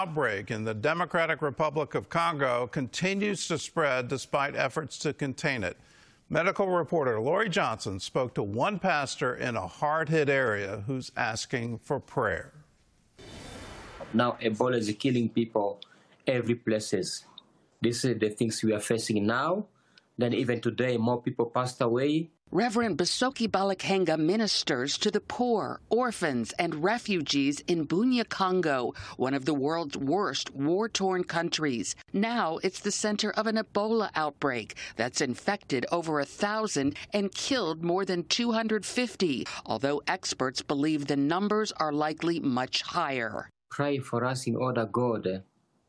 Outbreak in the Democratic Republic of Congo continues to spread despite efforts to contain it. Medical reporter Lori Johnson spoke to one pastor in a hard-hit area who's asking for prayer. Now Ebola is killing people every places. This is the things we are facing now. Then even today, more people passed away. Reverend Basoki Balakenga ministers to the poor, orphans, and refugees in Bunia, Congo, one of the world's worst war-torn countries. Now it's the center of an Ebola outbreak that's infected over 1,000 and killed more than 250, although experts believe the numbers are likely much higher. Pray for us in order God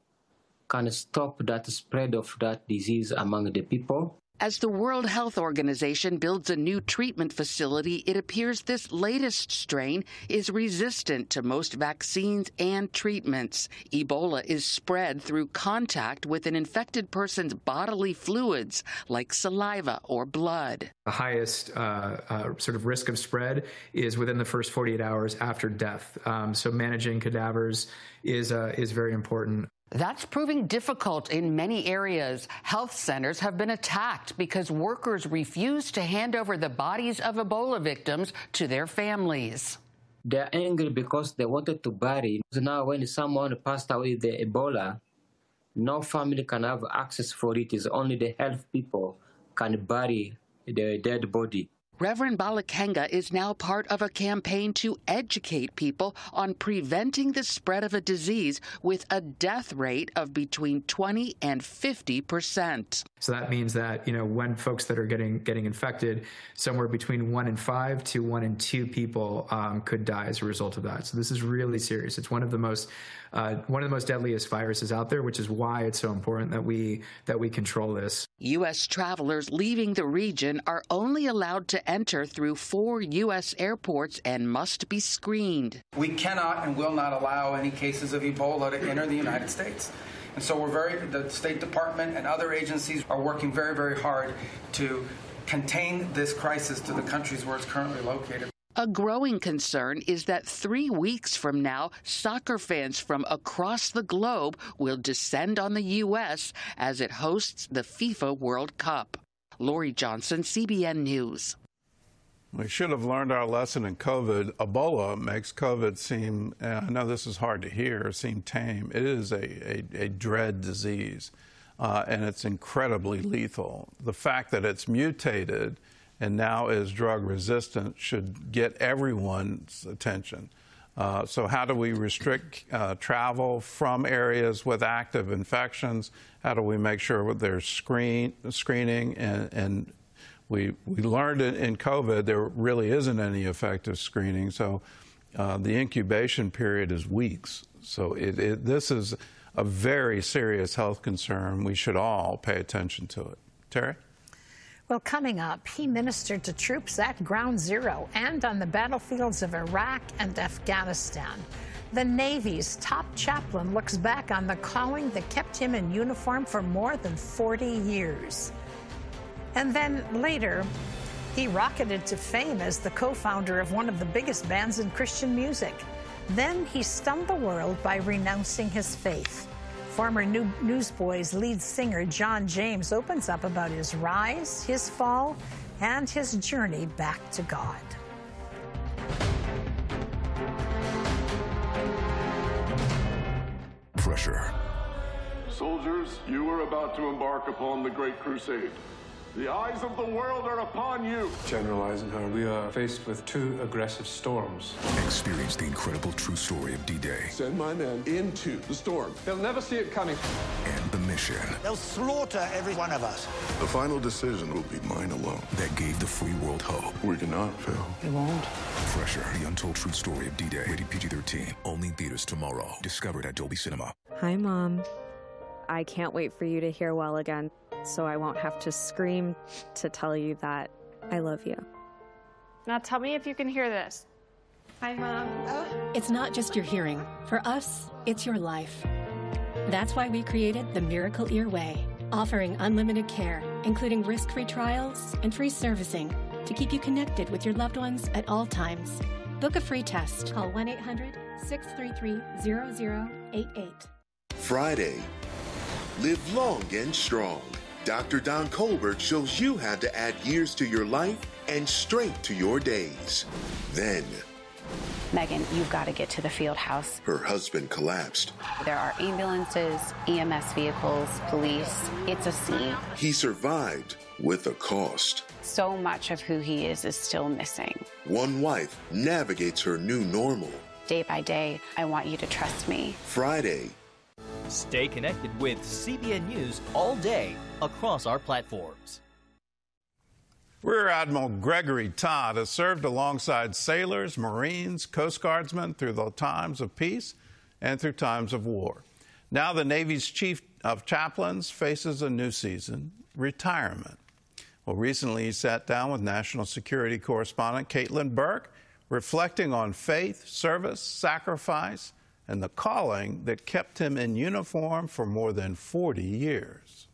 can stop that spread of that disease among the people. As the World Health Organization builds a new treatment facility, it appears this latest strain is resistant to most vaccines and treatments. Ebola is spread through contact with an infected person's bodily fluids, like saliva or blood. The highest sort of risk of spread is within the first 48 hours after death. So managing cadavers is very important. That's proving difficult in many areas. Health centers have been attacked because workers refuse to hand over the bodies of Ebola victims to their families. They're angry because they wanted to bury. Now when someone passed away with the Ebola, no family can have access for it. It's only the health people can bury the dead body. Reverend Balakenga is now part of a campaign to educate people on preventing the spread of a disease with a death rate of between 20 and 50%. So that means that, when folks that are getting infected, somewhere between 1 in 5 to 1 in 2 people could die as a result of that. So this is really serious. It's one of the most deadliest viruses out there, which is why it's so important that we control this. U.S. travelers leaving the region are only allowed to enter through 4 U.S. airports and must be screened. We cannot and will not allow any cases of Ebola to enter the United States. And so the State Department and other agencies are working very, very hard to contain this crisis to the countries where it's currently located. A growing concern is that 3 weeks from now, soccer fans from across the globe will descend on the U.S. as it hosts the FIFA World Cup. Lori Johnson, CBN News. We should have learned our lesson in COVID. Ebola makes COVID seem, I know this is hard to hear, seem tame. It is a dread disease, and it's incredibly lethal. The fact that it's mutated and now is drug resistant should get everyone's attention. So how do we restrict travel from areas with active infections? How do we make sure there's screening? And we learned in COVID there really isn't any effective screening. So the incubation period is weeks. So this is a very serious health concern. We should all pay attention to it. Terry? Well, coming up, he ministered to troops at Ground Zero and on the battlefields of Iraq and Afghanistan. The Navy's top chaplain looks back on the calling that kept him in uniform for more than 40 years. And then later, he rocketed to fame as the co-founder of one of the biggest bands in Christian music. Then he stunned the world by renouncing his faith. Former Newsboys lead singer John James opens up about his rise, his fall, and his journey back to God. Pressure. Soldiers, you are about to embark upon the Great Crusade. The eyes of the world are upon you. General Eisenhower, we are faced with 2 aggressive storms. Experience the incredible true story of D-Day. Send my men into the storm. They'll never see it coming. And the mission. They'll slaughter every one of us. The final decision will be mine alone. That gave the free world hope. We cannot fail. We won't. Pressure. The untold true story of D-Day. Rated PG-13. Only in theaters tomorrow. Discovered at Dolby Cinema. Hi, Mom. I can't wait for you to hear well again, so I won't have to scream to tell you that I love you. Now tell me if you can hear this. Hi, Mom. Oh. It's not just your hearing. For us, it's your life. That's why we created the Miracle Ear Way, offering unlimited care, including risk-free trials and free servicing to keep you connected with your loved ones at all times. Book a free test. Call 1-800-633-0088. Friday, live long and strong. Dr. Don Colbert shows you how to add years to your life and strength to your days. Then, Megan, you've got to get to the field house. her husband collapsed. There are ambulances, EMS vehicles, police. It's a scene. He survived with a cost. So much of who he is still missing. One wife navigates her new normal. Day by day, I want you to trust me. Friday, Stay connected with CBN News all day across our platforms. Rear Admiral Gregory Todd has served alongside sailors, Marines, Coast Guardsmen through the times of peace and through times of war. Now the Navy's Chief of Chaplains faces a new season, retirement. Well, recently he sat down with national security correspondent Caitlin Burke, reflecting on faith, service, sacrifice, and the calling that kept him in uniform for more than 40 years.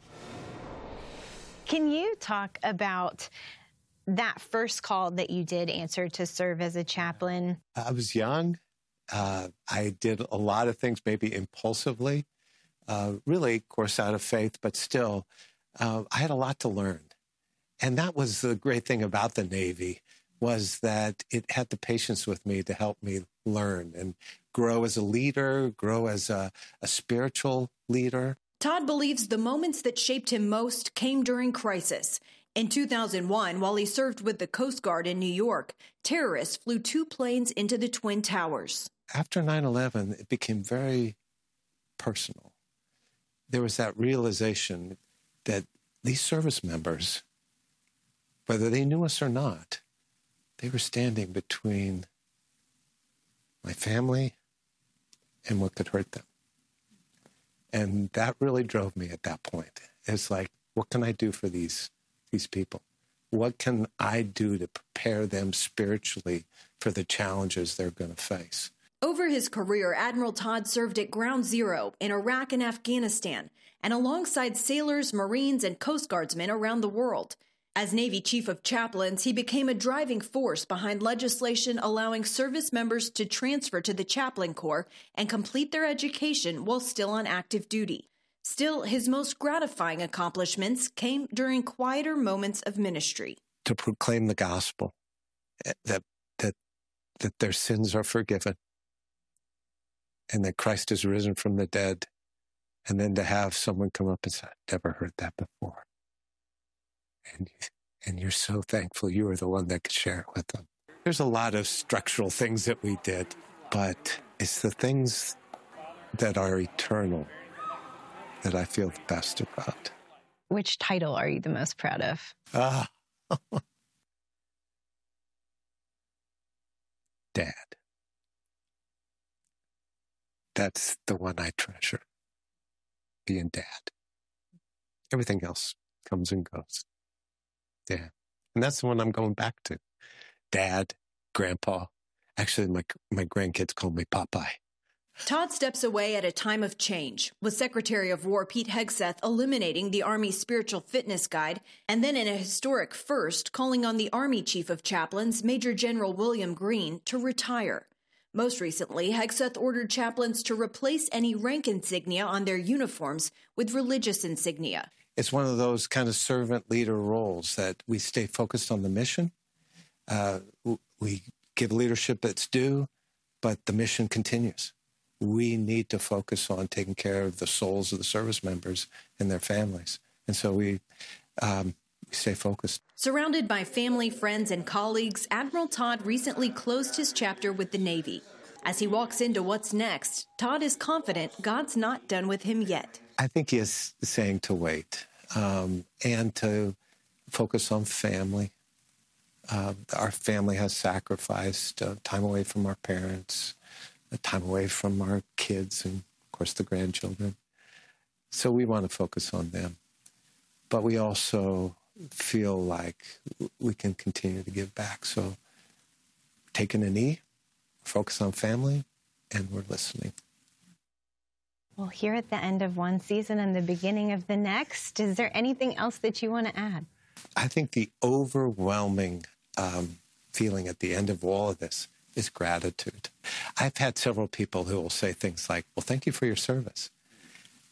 Can you talk about that first call that you did answer to serve as a chaplain? I was young. I did a lot of things, maybe impulsively, really, of course, out of faith, but still, I had a lot to learn. And that was the great thing about the Navy, was that it had the patience with me to help me learn and grow as a leader, grow as a spiritual leader. Todd believes the moments that shaped him most came during crisis. In 2001, while he served with the Coast Guard in New York, terrorists flew 2 planes into the Twin Towers. After 9/11, it became very personal. There was that realization that these service members, whether they knew us or not, they were standing between my family and what could hurt them. And that really drove me at that point. It's like, what can I do for these people? What can I do to prepare them spiritually for the challenges they're going to face? Over his career, Admiral Todd served at Ground Zero in Iraq and Afghanistan, and alongside sailors, Marines, and Coast Guardsmen around the world. As Navy Chief of Chaplains, he became a driving force behind legislation allowing service members to transfer to the Chaplain Corps and complete their education while still on active duty. Still, his most gratifying accomplishments came during quieter moments of ministry. To proclaim the gospel, that their sins are forgiven, and that Christ is risen from the dead, and then to have someone come up and say, "I've never heard that before." And you're so thankful you were the one that could share it with them. There's a lot of structural things that we did, but it's the things that are eternal that I feel the best about. Which title are you the most proud of? Dad. That's the one I treasure, being dad. Everything else comes and goes. Yeah. And that's the one I'm going back to. Dad, Grandpa. Actually, my grandkids call me Popeye. Todd steps away at a time of change, with Secretary of War Pete Hegseth eliminating the Army Spiritual Fitness Guide, and then in a historic first, calling on the Army Chief of Chaplains, Major General William Green, to retire. Most recently, Hegseth ordered chaplains to replace any rank insignia on their uniforms with religious insignia. It's one of those kind of servant leader roles that we stay focused on the mission. We give leadership its due, but the mission continues. We need to focus on taking care of the souls of the service members and their families. And so we stay focused. Surrounded by family, friends, and colleagues, Admiral Todd recently closed his chapter with the Navy. As he walks into what's next, Todd is confident God's not done with him yet. I think he is saying to wait and to focus on family. Our family has sacrificed time away from our parents, time away from our kids, and, of course, the grandchildren. So we want to focus on them. But we also feel like we can continue to give back. So taking a knee, focus on family, and we're listening. Well, here at the end of one season and the beginning of the next, is there anything else that you want to add? I think the overwhelming feeling at the end of all of this is gratitude. I've had several people who will say things like, well, thank you for your service.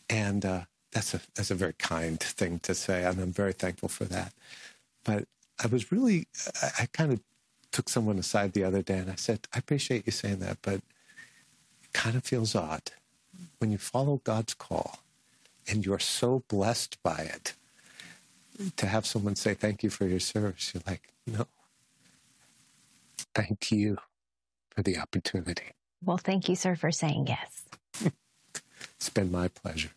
And that's a very kind thing to say, and I'm very thankful for that. But I kind of took someone aside the other day, and I said, I appreciate you saying that, but it kind of feels odd. When you follow God's call, and you're so blessed by it, to have someone say thank you for your service, you're like, no. Thank you for the opportunity. Well, thank you, sir, for saying yes. It's been my pleasure.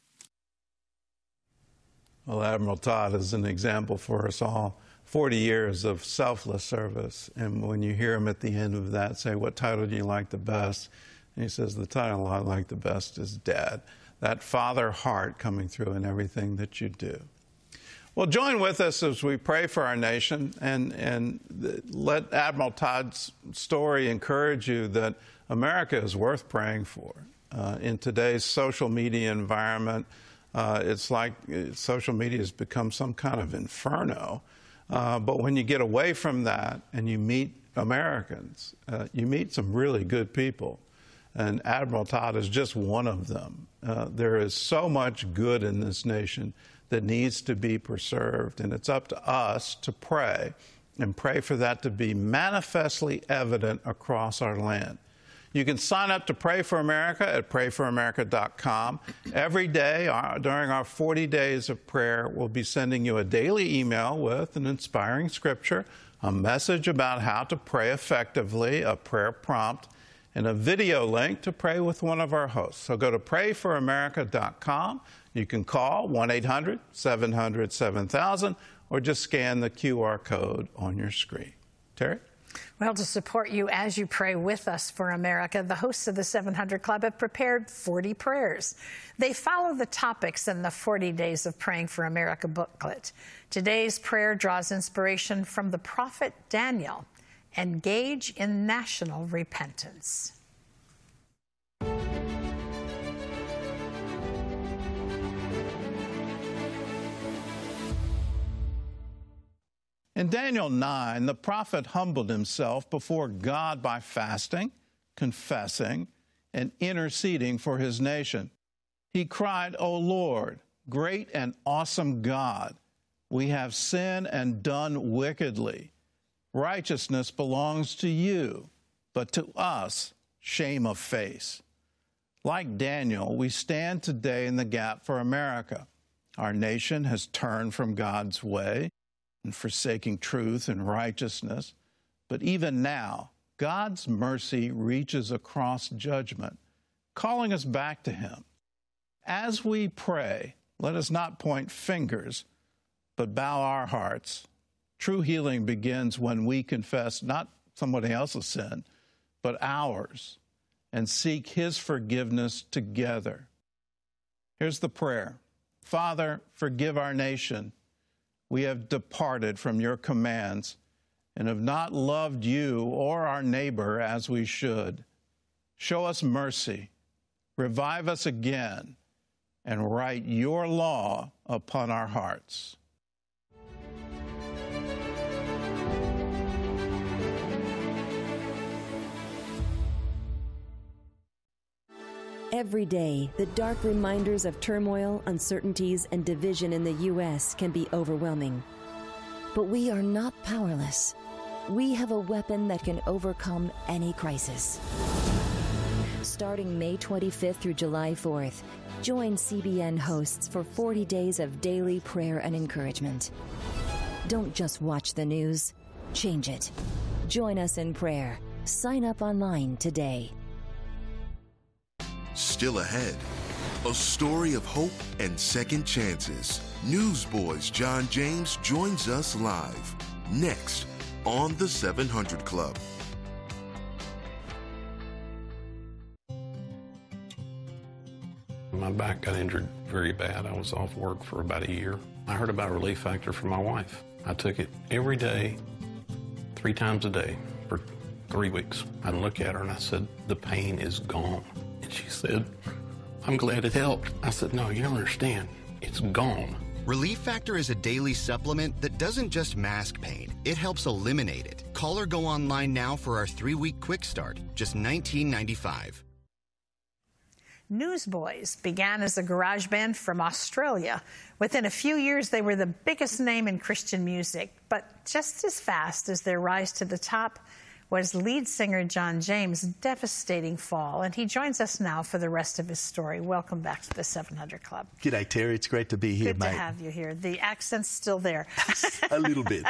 Well, Admiral Todd is an example for us all. 40 years of selfless service. And when you hear him at the end of that say, what title do you like the best? And he says, the title I like the best is Dad. That father heart coming through in everything that you do. Well, join with us as we pray for our nation and let Admiral Todd's story encourage you that America is worth praying for. In today's social media environment, it's like social media has become some kind of inferno. But when you get away from that and you meet Americans, you meet some really good people. And Admiral Todd is just one of them. There is so much good in this nation that needs to be preserved, and it's up to us to pray and pray for that to be manifestly evident across our land. You can sign up to Pray for America at prayforamerica.com. Every day during our 40 days of prayer, we'll be sending you a daily email with an inspiring scripture, a message about how to pray effectively, a prayer prompt, and a video link to pray with one of our hosts. So go to prayforamerica.com. You can call 1-800-700-7000 or just scan the QR code on your screen. Terry? Well, to support you as you pray with us for America, the hosts of the 700 Club have prepared 40 prayers. They follow the topics in the 40 Days of Praying for America booklet. Today's prayer draws inspiration from the prophet Daniel. Engage in national repentance. In Daniel 9, the prophet humbled himself before God by fasting, confessing, and interceding for his nation. He cried, O Lord, great and awesome God, we have sinned and done wickedly. Righteousness belongs to you, but to us, shame of face. Like Daniel, we stand today in the gap for America. Our nation has turned from God's way and forsaking truth and righteousness. But even now, God's mercy reaches across judgment, calling us back to him. As we pray, let us not point fingers, but bow our hearts. True healing begins when we confess not somebody else's sin, but ours, and seek his forgiveness together. Here's the prayer. Father, forgive our nation. We have departed from your commands and have not loved you or our neighbor as we should. Show us mercy, revive us again, and write your law upon our hearts. Every day, the dark reminders of turmoil, uncertainties, and division in the U.S. can be overwhelming. But we are not powerless. We have a weapon that can overcome any crisis. Starting May 25th through July 4th, join CBN hosts for 40 days of daily prayer and encouragement. Don't just watch the news, change it. Join us in prayer. Sign up online today. Still ahead, a story of hope and second chances. Newsboys John James joins us live next on the 700 Club. My back got injured very bad. I was off work for about a year. I heard about Relief Factor from my wife. I took it every day, 3 times a day for 3 weeks. I'd look at her and I said, the pain is gone. And she said, I'm glad it helped. I said, no, you don't understand. It's gone. Relief Factor is a daily supplement that doesn't just mask pain, it helps eliminate it. Call or go online now for our 3-week quick start, just $19.95. Newsboys began as a garage band from Australia. Within a few years, they were the biggest name in Christian music. But just as fast as their rise to the top was lead singer John James' devastating fall. And he joins us now for the rest of his story. Welcome back to the 700 Club. G'day, Terry. It's great to be here, Good mate. to have you here. The accent's still there. A little bit.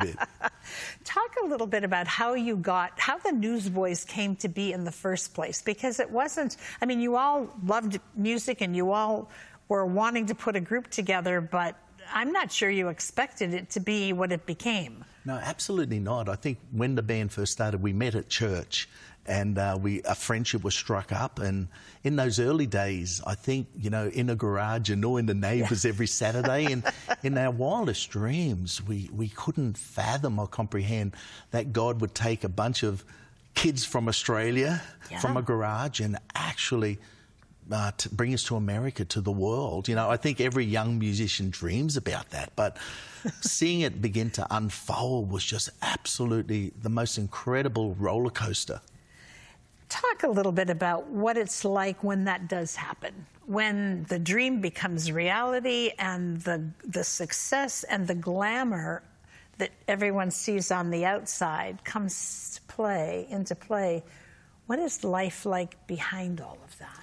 Talk a little bit about how the Newsboys came to be in the first place. Because it wasn't, I mean, you all loved music and you all were wanting to put a group together, but I'm not sure you expected it to be what it became. No, absolutely not. I think when the band first started, we met at church and a friendship was struck up. And in those early days, I think, you know, in a garage, annoying the neighbours every Saturday. And in our wildest dreams, we couldn't fathom or comprehend that God would take a bunch of kids from Australia, from a garage, and actually to bring us to America, to the world. You know, I think every young musician dreams about that, but seeing it begin to unfold was just absolutely the most incredible roller coaster. Talk a little bit about what it's like when that does happen, when the dream becomes reality and the success and the glamour that everyone sees on the outside comes into play. What is life like behind all of that?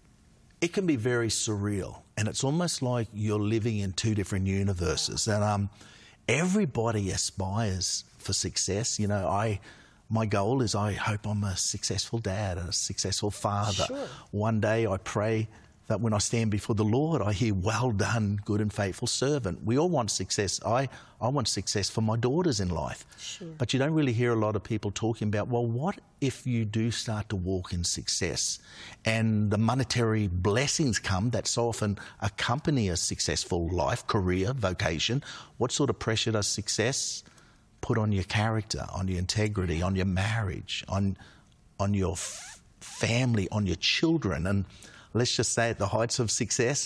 It can be very surreal, and it's almost like you're living in two different universes. And everybody aspires for success. You know, my goal is I hope I'm a successful dad, a successful father. Sure. One day I pray that when I stand before the Lord, I hear, "Well done, good and faithful servant." We all want success. I want success for my daughters in life. Sure. But you don't really hear a lot of people talking about, well, what if you do start to walk in success and the monetary blessings come that so often accompany a successful life, career, vocation? What sort of pressure does success put on your character, on your integrity, on your marriage, on your family, on your children? And let's just say at the heights of success,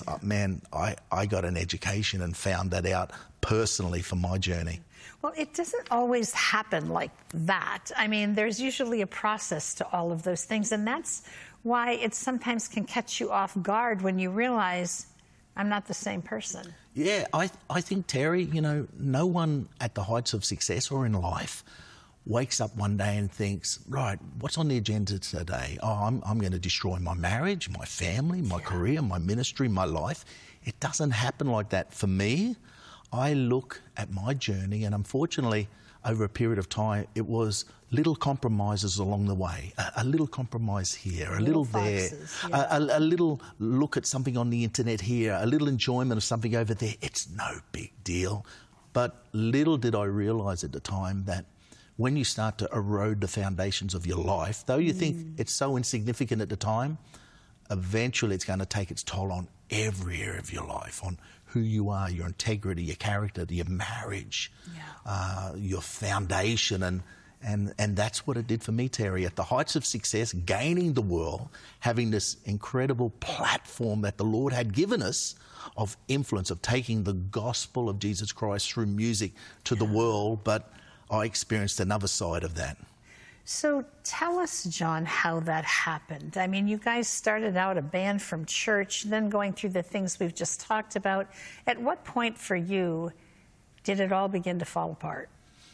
I got an education and found that out personally for my journey. Well, it doesn't always happen like that. I mean, there's usually a process to all of those things, and that's why it sometimes can catch you off guard when you realize, I'm not the same person. Yeah, I think, Terry, you know, no one at the heights of success or in life wakes up one day and thinks, right, what's on the agenda today? Oh, I'm going to destroy my marriage, my family, my career, my ministry, my life. It doesn't happen like that for me. I look at my journey, and unfortunately, over a period of time, it was little compromises along the way. A little compromise here, a little there, a little look at something on the internet here, a little enjoyment of something over there. It's no big deal. But little did I realise at the time that when you start to erode the foundations of your life, though you think it's so insignificant at the time, eventually it's going to take its toll on every area of your life, on who you are, your integrity, your character, your marriage, your foundation. And that's what it did for me, Terry. At the heights of success, gaining the world, having this incredible platform that the Lord had given us of influence, of taking the gospel of Jesus Christ through music to the world, but I experienced another side of that. So tell us, John, how that happened. I mean, you guys started out a band from church, then going through the things we've just talked about. At what point for you did it all begin to fall apart?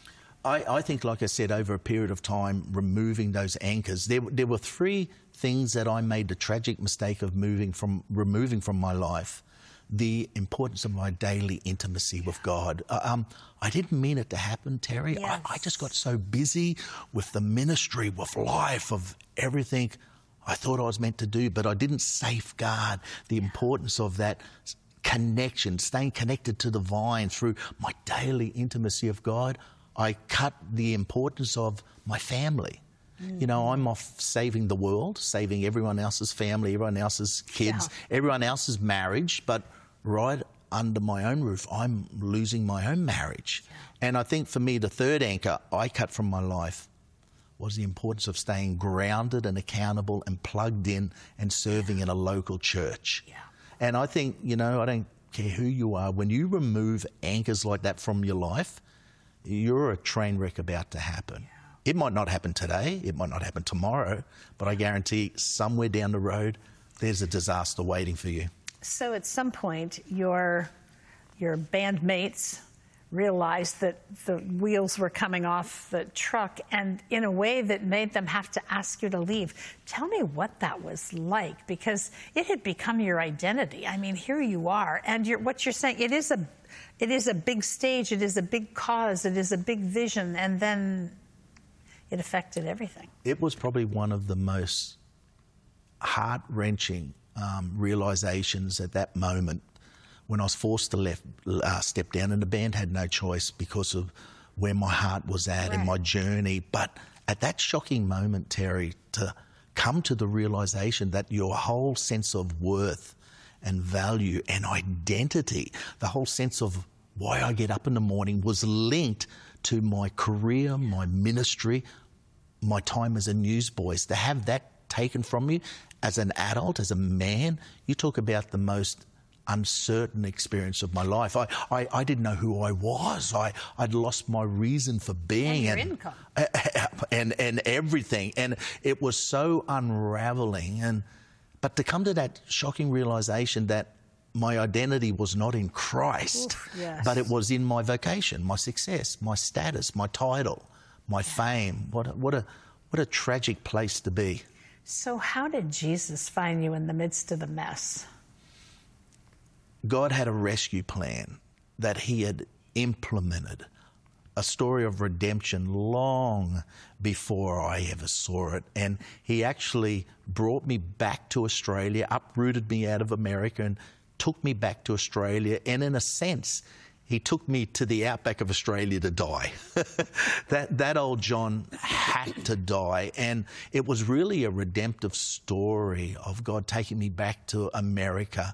I think, like I said, over a period of time, removing those anchors. There were three things that I made the tragic mistake of removing from my life. The importance of my daily intimacy with God. I didn't mean it to happen, Terry. Yes. I just got so busy with the ministry, with life, of everything I thought I was meant to do, but I didn't safeguard the importance of that connection, staying connected to the vine through my daily intimacy of God. I cut the importance of my family. You know, I'm off saving the world, saving everyone else's family, everyone else's kids, everyone else's marriage, but right under my own roof, I'm losing my own marriage. And I think for me, the third anchor I cut from my life was the importance of staying grounded and accountable and plugged in and serving in a local church. And I think, you know, I don't care who you are, when you remove anchors like that from your life, you're a train wreck about to happen. It might not happen today, it might not happen tomorrow, but I guarantee somewhere down the road, there's a disaster waiting for you. So at some point, your bandmates realized that the wheels were coming off the truck, and in a way that made them have to ask you to leave. Tell me what that was like, because it had become your identity. I mean, here you are, and what you're saying, it is a big stage, it is a big cause, it is a big vision, and then it affected everything. It was probably one of the most heart-wrenching realizations at that moment, when I was forced to step down, and the band had no choice because of where my heart was at in my journey. But at that shocking moment, Terry, to come to the realization that your whole sense of worth and value and identity, the whole sense of why I get up in the morning, was linked to my career, my ministry, my time as a newsboy. To have that taken from you as an adult, as a man, you talk about the most uncertain experience of my life. I didn't know who I was. I'd lost my reason for being. And your income. And everything. And it was so unraveling. But to come to that shocking realization that my identity was not in Christ, but it was in my vocation, my success, my status, my title, my fame. What a tragic place to be. So how did Jesus find you in the midst of the mess? God had a rescue plan that he had implemented, a story of redemption long before I ever saw it. And he actually brought me back to Australia, uprooted me out of America and took me back to Australia. And in a sense, he took me to the outback of Australia to die. that old John had to die. And it was really a redemptive story of God taking me back to America,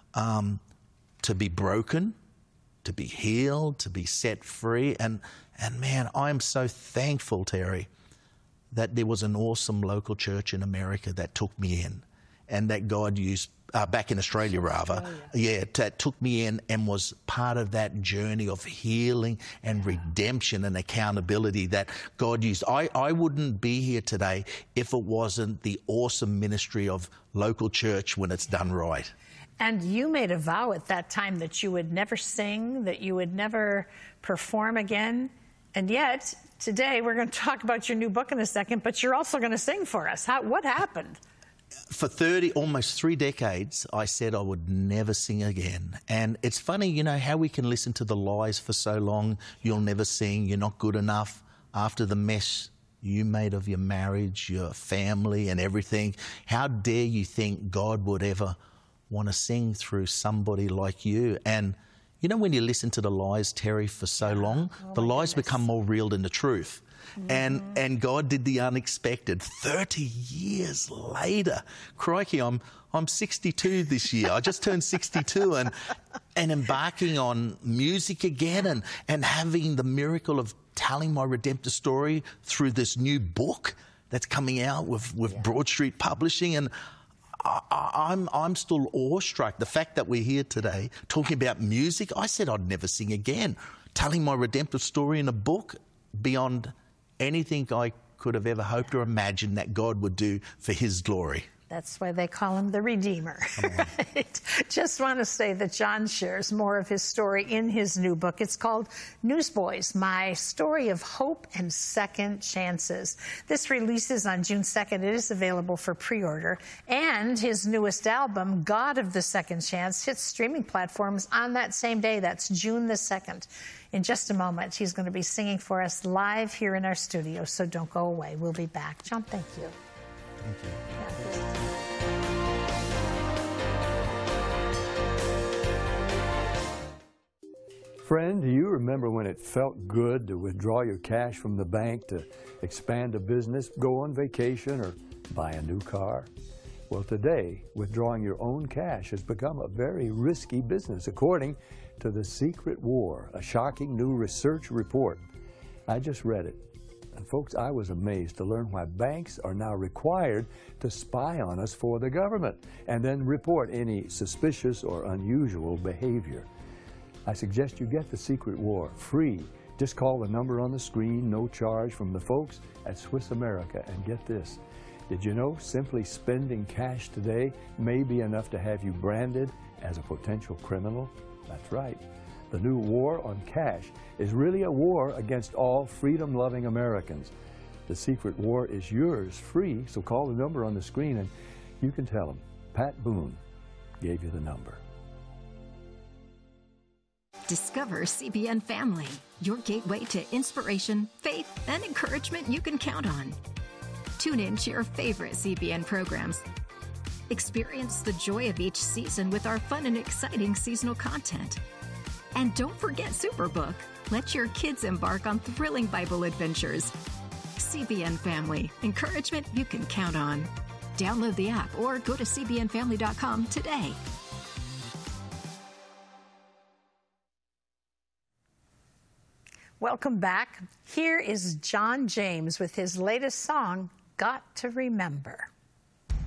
to be broken, to be healed, to be set free. And man, I'm so thankful, Terry, that there was an awesome local church in America that took me in, and that God used, back in Australia rather, that took me in and was part of that journey of healing and redemption and accountability that God used. I wouldn't be here today if it wasn't the awesome ministry of local church when it's done right. And you made a vow at that time that you would never sing, that you would never perform again. And yet, today, we're going to talk about your new book in a second, but you're also going to sing for us. What happened? For almost 3 decades, I said I would never sing again. And it's funny, you know, how we can listen to the lies for so long. You'll never sing, you're not good enough. After the mess you made of your marriage, your family and everything, how dare you think God would ever want to sing through somebody like you? And you know, when you listen to the lies, Terry, for so long, the lies become more real than the truth. And God did the unexpected. 30 years later, crikey, I'm 62 this year. I just turned 62, and embarking on music again, and having the miracle of telling my redemptive story through this new book that's coming out with Broad Street Publishing. And I'm still awestruck. The fact that we're here today talking about music, I said I'd never sing again. Telling my redemptive story in a book, beyond anything I could have ever hoped or imagined that God would do for his glory. That's why they call him the Redeemer. Right? Just want to say that John shares more of his story in his new book. It's called Newsboys, My Story of Hope and Second Chances. This releases on June 2nd. It is available for pre-order. And his newest album, God of the Second Chance, hits streaming platforms on that same day. That's June the 2nd. In just a moment, he's going to be singing for us live here in our studio, so don't go away. We'll be back. John, thank you. Thank you. Friend, do you remember when it felt good to withdraw your cash from the bank to expand a business, go on vacation, or buy a new car? Well, today, withdrawing your own cash has become a very risky business, according to The Secret War, a shocking new research report. I just read it. And folks, I was amazed to learn why banks are now required to spy on us for the government and then report any suspicious or unusual behavior. I suggest you get The Secret War free. Just call the number on the screen, no charge, from the folks at Swiss America, and get this. Did you know simply spending cash today may be enough to have you branded as a potential criminal? That's right. The new war on cash is really a war against all freedom-loving Americans. The secret war is yours, free, so call the number on the screen and you can tell them Pat Boone gave you the number. Discover CBN Family, your gateway to inspiration, faith, and encouragement you can count on. Tune in to your favorite CBN programs. Experience the joy of each season with our fun and exciting seasonal content. And don't forget Superbook. Let your kids embark on thrilling Bible adventures. CBN Family, encouragement you can count on. Download the app or go to cbnfamily.com today. Welcome back. Here is John James with his latest song, Got to Remember.